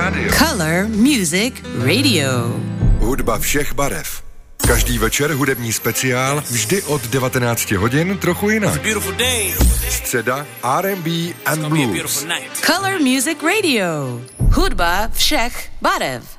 Color Music Radio. Hudba všech barev. Každý večer hudební speciál, vždy od 19 hodin, trochu jinak. Středa R&B and Blues. Color Music Radio. Hudba všech barev.